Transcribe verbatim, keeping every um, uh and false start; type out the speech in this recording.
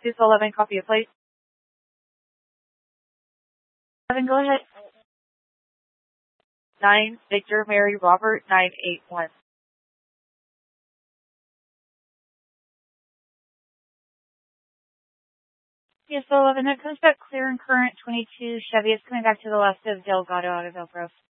two eleven, copy of plate. Seven, go ahead. Nine, Victor, Mary, Robert, nine eight one. Yes, eleven, it comes back clear and current, twenty-two, Chevy is coming back to the left of Delgado out of Elk Grove.